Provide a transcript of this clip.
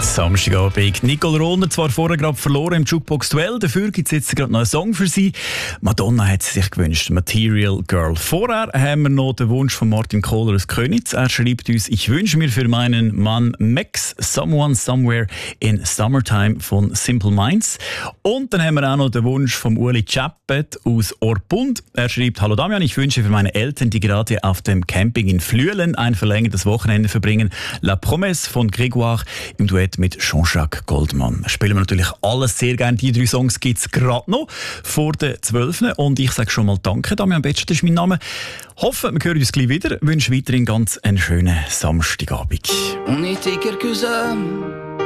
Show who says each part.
Speaker 1: Samstagabend. Nicole Rohner zwar vorher gerade verloren im Jukebox-Duell, dafür gibt es jetzt gerade noch einen Song für sie. Madonna hat sie sich gewünscht, Material Girl. Vorher haben wir noch den Wunsch von Martin Kohler aus Köniz. Er schreibt uns, ich wünsche mir für meinen Mann Max Someone Somewhere in Summertime von Simple Minds. Und dann haben wir auch noch den Wunsch von Uli Chappet aus Orpund. Er schreibt, hallo Damian, ich wünsche für meine Eltern, die gerade auf dem Camping in Flüelen ein verlängertes Wochenende verbringen, La Promesse von Grégoire im Duett mit Jean-Jacques Goldman. Spielen wir natürlich alles sehr gerne. Die 3 Songs gibt es gerade noch vor der 12. Und ich sage schon mal danke, Damian Betsch, das ist mein Name. Hoffe, wir hören uns gleich wieder. Ich wünsche weiterhin ganz einen schönen Samstagabend.
Speaker 2: On était quelques hommes